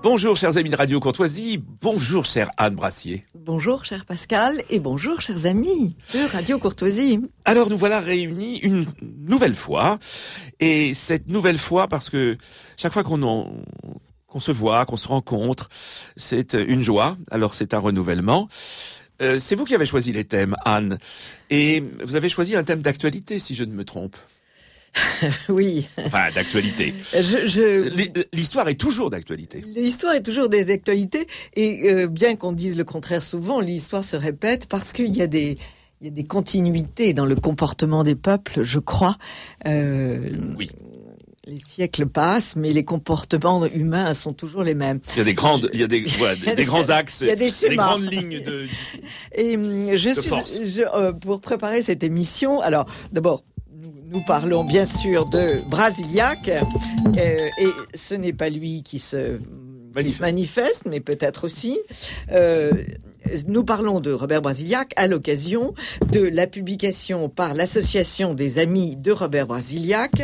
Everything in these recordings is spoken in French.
Bonjour chers amis de Radio Courtoisie, bonjour chère Anne Brassier. Bonjour cher Pascal et bonjour chers amis de Radio Courtoisie. Alors nous voilà réunis une nouvelle fois, et cette nouvelle fois parce que chaque fois qu'on se voit, qu'on se rencontre, c'est une joie, alors c'est un renouvellement. C'est vous qui avez choisi les thèmes, Anne, et vous avez choisi un thème d'actualité si je ne me trompe. Oui. Enfin, d'actualité. L'histoire est toujours d'actualité. L'histoire est toujours d'actualité, et bien qu'on dise le contraire souvent, l'histoire se répète parce qu'il y a des continuités dans le comportement des peuples, je crois. Oui. Les siècles passent, mais les comportements humains sont toujours les mêmes. Il y a des grands axes, il y a des schémas, des grandes lignes de. Et pour préparer cette émission, alors d'abord. Nous parlons bien sûr de Brasiliac, et ce n'est pas lui qui se manifeste, mais peut-être aussi. Nous parlons de Robert Brasiliac à l'occasion de la publication par l'Association des Amis de Robert Brasiliac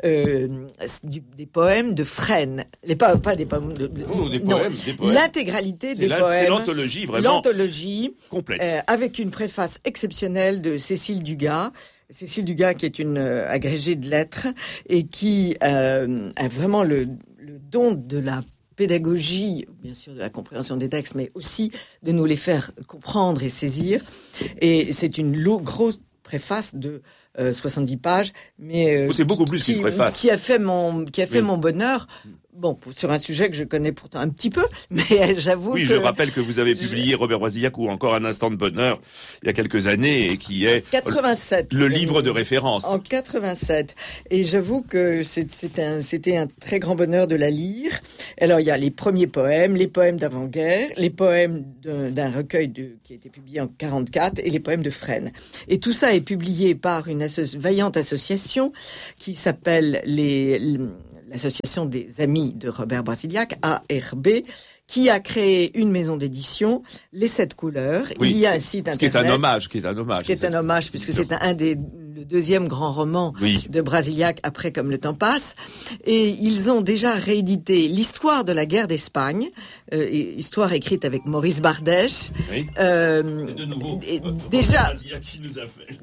des poèmes de Fresne. Pas des poèmes. Des poèmes. L'intégralité des poèmes. C'est l'anthologie, vraiment. L'anthologie complète. Avec une préface exceptionnelle de Cécile Dugas. Cécile Dugas, qui est une agrégée de lettres et qui a vraiment le don de la pédagogie, bien sûr de la compréhension des textes, mais aussi de nous les faire comprendre et saisir. Et c'est une grosse préface de 70 pages, mais c'est beaucoup plus qu'une préface. Qui a fait mon bonheur. Bon, sur un sujet que je connais pourtant un petit peu, mais j'avoue que... Oui, je rappelle que vous avez publié Robert Brasiliac ou encore Un instant de bonheur il y a quelques années, et qui est 87, le livre de référence. En 87. Et j'avoue que c'était un très grand bonheur de la lire. Alors, il y a les premiers poèmes, les poèmes d'avant-guerre, les poèmes d'un recueil qui a été publié en 44 et les poèmes de Fresne. Et tout ça est publié par une vaillante association qui s'appelle l'Association des Amis de Robert Brasiliac, ARB, qui a créé une maison d'édition, Les 7 couleurs. Oui, il y a un site internet. Ce qui est un hommage, puisque c'est le deuxième grand roman de Brasiliac après Comme le temps passe. Et ils ont déjà réédité l'histoire de la guerre d'Espagne, histoire écrite avec Maurice Bardèche. Oui. C'est de nouveau déjà Brasiliac qui nous a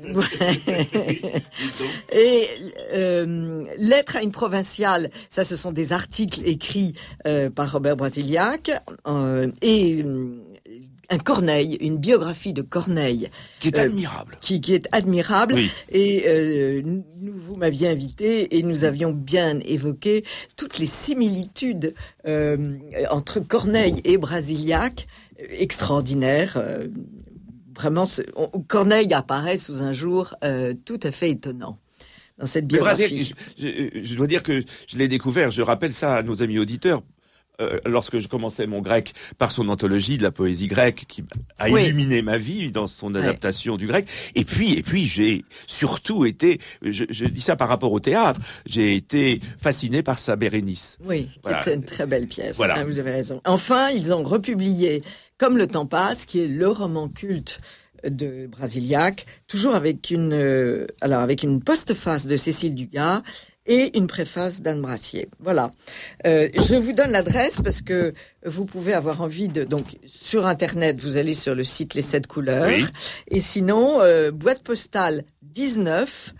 fait. Et Lettre à une provinciale, ça ce sont des articles écrits par Robert Brasiliac, et un Corneille, une biographie de Corneille. Qui est admirable. Qui est admirable. Oui. Et vous m'aviez invité et nous avions bien évoqué toutes les similitudes entre Corneille et Brasiliac, extraordinaires. Vraiment, Corneille apparaît sous un jour tout à fait étonnant dans cette biographie. Je dois dire que je l'ai découvert, je rappelle ça à nos amis auditeurs, lorsque je commençais mon grec par son anthologie de la poésie grecque qui a illuminé ma vie dans son adaptation du grec. Et puis j'ai surtout été, je dis ça par rapport au théâtre, j'ai été fasciné par sa Bérénice. Oui, voilà. C'était une très belle pièce. Voilà. Vous avez raison. Enfin, ils ont republié Comme le temps passe, qui est le roman culte de Brasiliac, toujours avec une postface de Cécile Dugas et une préface d'Anne Brassier. Voilà. Je vous donne l'adresse parce que vous pouvez avoir envie donc sur Internet, vous allez sur le site Les 7 couleurs. Oui. Et sinon, boîte postale 19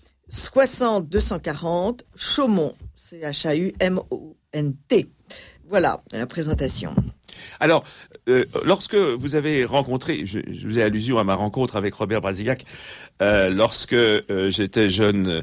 60 240 Chaumont, CHAUMONT. Voilà la présentation. Alors, lorsque vous avez rencontré, je faisais allusion à ma rencontre avec Robert Brasiliac, lorsque j'étais jeune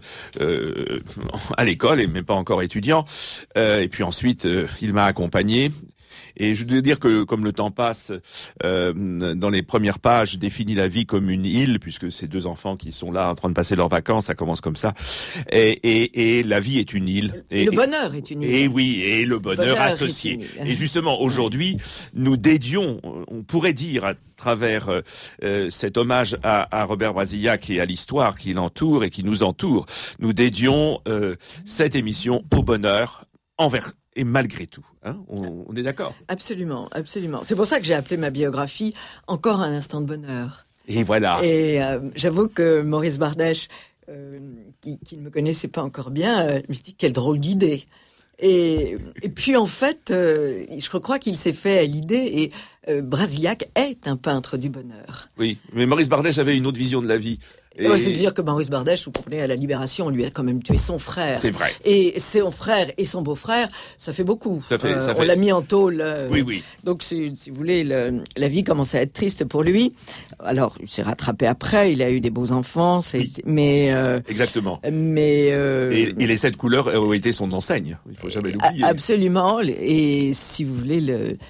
à l'école et même pas encore étudiant, et puis ensuite il m'a accompagné. Et je dois dire que, comme le temps passe, dans les premières pages, définit la vie comme une île, puisque ces deux enfants qui sont là en train de passer leurs vacances, ça commence comme ça. Et la vie est une île. Et le bonheur est une île. Et oui, et le bonheur associé. Et justement, aujourd'hui, nous dédions, on pourrait dire, à travers cet hommage à Robert Brasiliac et à l'histoire qui l'entoure et qui nous entoure, nous dédions cette émission au bonheur envers et malgré tout. Hein, on est d'accord? Absolument, absolument. C'est pour ça que j'ai appelé ma biographie « Encore un instant de bonheur ». Et voilà. Et j'avoue que Maurice Bardèche, qui ne me connaissait pas encore bien, me dit quelle drôle d'idée. Et puis en fait, je crois qu'il s'est fait à l'idée, et Brasiliac est un peintre du bonheur. Oui, mais Maurice Bardèche avait une autre vision de la vie. C'est-à-dire que Maurice Bardèche, vous comprenez, à la Libération, on lui a quand même tué son frère. C'est vrai. Et son frère et son beau-frère, ça fait beaucoup. Ça fait... On l'a mis en tôle. Oui. Donc, si vous voulez, la vie commençait à être triste pour lui. Alors, il s'est rattrapé après, il a eu des beaux enfants, mais... Exactement. Mais... Et les 7 couleurs ont été son enseigne. Il faut jamais l'oublier. Absolument. Et si vous voulez,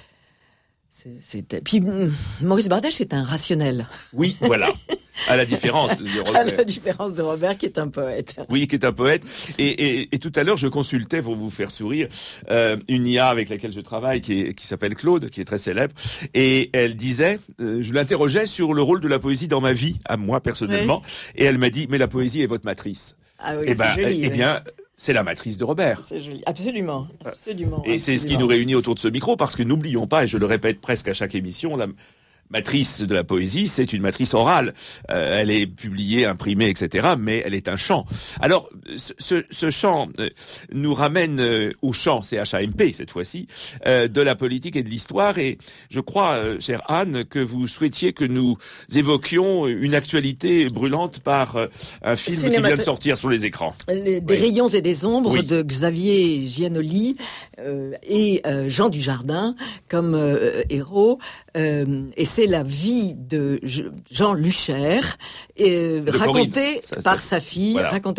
Puis, Maurice Bardèche est un rationnel. Oui, voilà. À la différence de Robert. À la différence de Robert, qui est un poète. Oui, qui est un poète. Et tout à l'heure, je consultais, pour vous faire sourire, une IA avec laquelle je travaille, qui s'appelle Claude, qui est très célèbre. Et elle disait, je l'interrogeais sur le rôle de la poésie dans ma vie, à moi personnellement. Oui. Et elle m'a dit, mais la poésie est votre matrice. Ah oui, c'est joli. Eh bien, c'est la matrice de Robert. C'est joli. Absolument. Et c'est ce qui nous réunit autour de ce micro, parce que n'oublions pas, et je le répète presque à chaque émission, la matrice de la poésie, c'est une matrice orale. Elle est publiée, imprimée, etc., mais elle est un chant. Alors, ce chant nous ramène au chant, CHAMP cette fois-ci, de la politique et de l'histoire. Et je crois, chère Anne, que vous souhaitiez que nous évoquions une actualité brûlante par un film qui vient de sortir sur les écrans. Des rayons et des ombres de Xavier Giannoli et Jean Dujardin comme héros. Et c'est la vie de Jean Lucher, racontée par sa fille,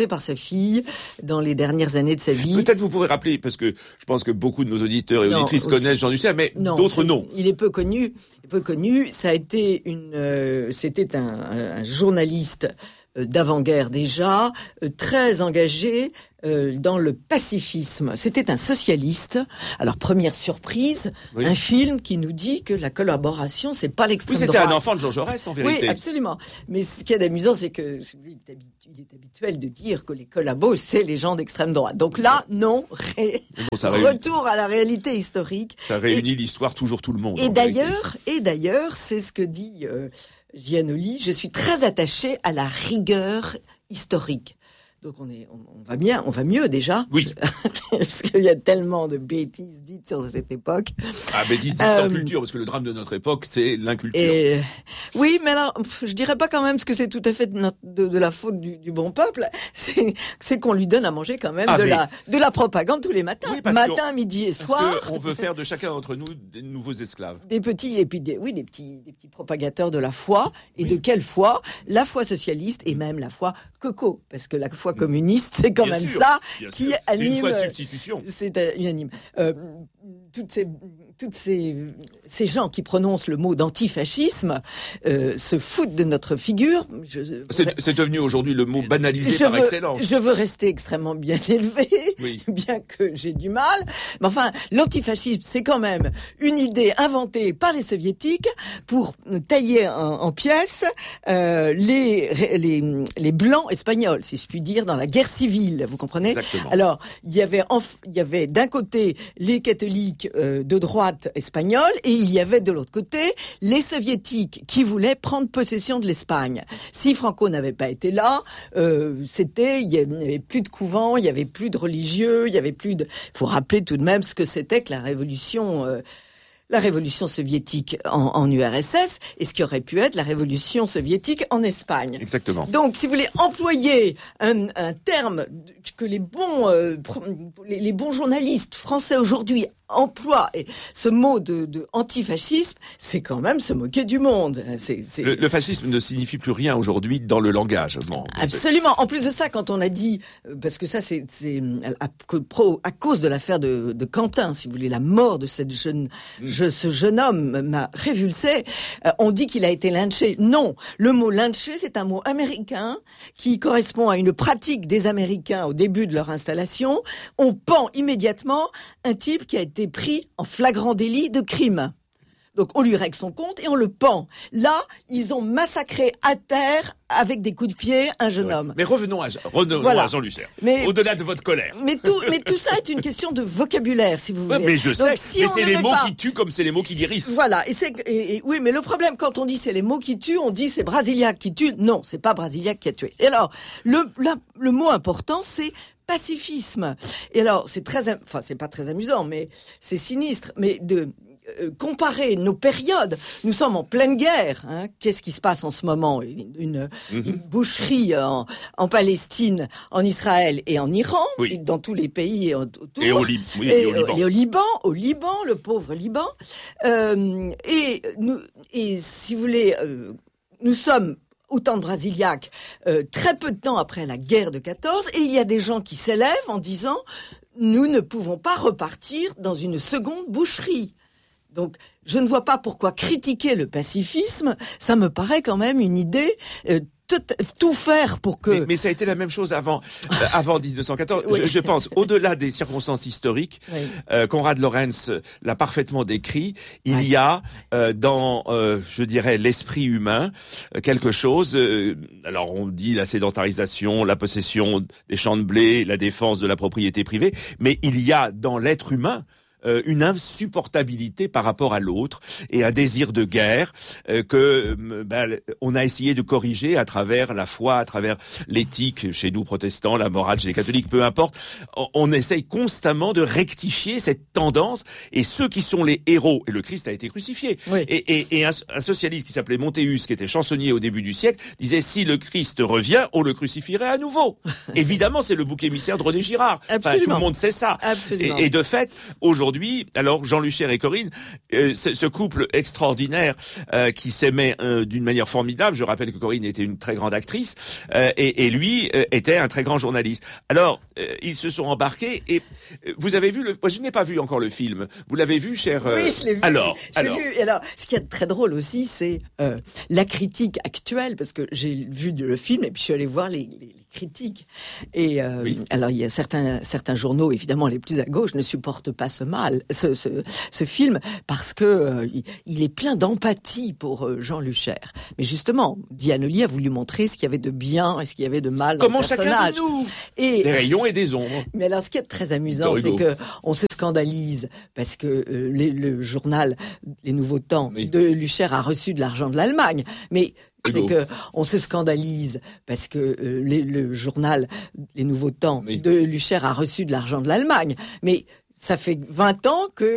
dans les dernières années de sa vie. Peut-être vous pourrez rappeler, parce que je pense que beaucoup de nos auditeurs et auditrices connaissent Jean Lucher, mais d'autres non. Il est peu connu. Ça a été c'était un journaliste d'avant-guerre déjà, très engagé dans le pacifisme. C'était un socialiste. Alors, première surprise, un film qui nous dit que la collaboration, c'est pas l'extrême droite. Oui, c'était un enfant de Jean Jaurès, en vérité. Oui, absolument. Mais ce qui est amusant, c'est que il est habituel de dire que les collabos, c'est les gens d'extrême droite. Donc là, non, retour à la réalité historique. Ça réunit l'histoire toujours tout le monde. Et d'ailleurs, c'est ce que dit Giannoli, je suis très attaché à la rigueur historique. Donc on va mieux déjà. Oui. Parce qu'il y a tellement de bêtises dites sur cette époque. Ah, bêtises dites sans culture, parce que le drame de notre époque, c'est l'inculture. Oui, mais alors, je dirais pas quand même ce que c'est tout à fait de la faute du bon peuple. C'est qu'on lui donne à manger quand même de la propagande tous les matins. Oui, matin, midi et soir. Parce qu'on veut faire de chacun d'entre nous des nouveaux esclaves. Des petits propagateurs de la foi. Et de quelle foi? La foi socialiste et même la foi coco. Parce que la foi communiste, c'est quand même ça qui anime. C'est une foi de substitution. C'est unanime. Toutes ces gens qui prononcent le mot d'antifascisme se foutent de notre figure. C'est devenu aujourd'hui le mot banalisé par excellence. Je veux rester extrêmement bien élevé, bien que j'ai du mal. Mais enfin, l'antifascisme, c'est quand même une idée inventée par les soviétiques pour tailler en pièces les blancs espagnols, si je puis dire, dans la guerre civile. Vous comprenez? Exactement. Alors, il y avait d'un côté les catholiques de droite espagnole et il y avait de l'autre côté les soviétiques qui voulaient prendre possession de l'Espagne. Si Franco n'avait pas été là, il y avait plus de couvents, il y avait plus de religieux, il y avait plus de... Il faut rappeler tout de même ce que c'était que la révolution soviétique en URSS et ce qui aurait pu être la révolution soviétique en Espagne. Exactement. Donc, si vous voulez employer un terme que les bons journalistes français aujourd'hui emploient, et ce mot de antifascisme, c'est quand même se moquer du monde. Le fascisme ne signifie plus rien aujourd'hui dans le langage. Bon, absolument. En plus de ça, quand on a dit, parce que ça c'est à cause de l'affaire de Quentin, si vous voulez, la mort de ce jeune homme m'a révulsé. On dit qu'il a été lynché. Non, le mot lynché, c'est un mot américain qui correspond à une pratique des Américains au début de leur installation. On pend immédiatement un type qui a été pris en flagrant délit de crime. Donc on lui règle son compte et on le pend. Là, ils ont massacré à terre avec des coups de pied un jeune homme. Mais revenons à Jean Lucher. Au-delà de votre colère. Mais tout ça est une question de vocabulaire, si vous voulez. Mais je sais. Mais c'est les mots qui tuent comme c'est les mots qui guérissent. Voilà. Oui, mais le problème quand on dit c'est les mots qui tuent, on dit c'est Brasiliac qui tue. Non, c'est pas Brasiliac qui a tué. Et alors, le mot important, c'est pacifisme. Et alors, c'est pas très amusant, mais c'est sinistre, mais de comparer nos périodes. Nous sommes en pleine guerre. Hein. Qu'est-ce qui se passe en ce moment? Une boucherie en Palestine, en Israël et en Iran, et dans tous les pays autour. Et au Liban. Au Liban, le pauvre Liban. Et si vous voulez, nous sommes au temps de Brasiliac, très peu de temps après la guerre de 14, et il y a des gens qui s'élèvent en disant « Nous ne pouvons pas repartir dans une seconde boucherie ». Donc, je ne vois pas pourquoi critiquer le pacifisme, ça me paraît quand même une idée... tout faire pour que... Mais ça a été la même chose avant 1914. Oui. Je pense, au-delà des circonstances historiques, Konrad Lorenz l'a parfaitement décrit, il y a dans, je dirais, l'esprit humain, quelque chose, alors on dit la sédentarisation, la possession des champs de blé, la défense de la propriété privée, mais il y a dans l'être humain une insupportabilité par rapport à l'autre et un désir de guerre on a essayé de corriger à travers la foi, à travers l'éthique chez nous protestants, la morale chez les catholiques, peu importe. On essaye constamment de rectifier cette tendance et ceux qui sont les héros, et le Christ a été crucifié. Oui. Et un socialiste qui s'appelait Montéus, qui était chansonnier au début du siècle, disait si le Christ revient, on le crucifierait à nouveau. Évidemment, c'est le bouc émissaire de René Girard. Enfin, tout le monde sait ça. Absolument. Et de fait, aujourd'hui, alors Jean Luchaire et Corinne, ce couple extraordinaire qui s'aimait d'une manière formidable. Je rappelle que Corinne était une très grande actrice et lui était un très grand journaliste. Alors ils se sont embarqués et vous avez vu moi je n'ai pas vu encore le film. Vous l'avez vu, cher Oui, je l'ai vu. Alors, vu. Alors, ce qui est très drôle aussi, c'est la critique actuelle, parce que j'ai vu le film et puis je suis allé voir les critiques. Et alors il y a certains journaux, évidemment les plus à gauche, ne supportent pas ce film parce que il est plein d'empathie pour Jean Luchaire. Mais justement, Diane Ollier a voulu montrer ce qu'il y avait de bien et ce qu'il y avait de mal dans le personnage. Chacun de nous, des rayons et des ombres. Mais alors, ce qui est très amusant, c'est que on se scandalise parce que le journal Les Nouveaux Temps de Luchaire a reçu de l'argent de l'Allemagne. Mais c'est que on se scandalise parce que le journal Les Nouveaux Temps de Luchaire a reçu de l'argent de l'Allemagne. Mais ça fait 20 ans que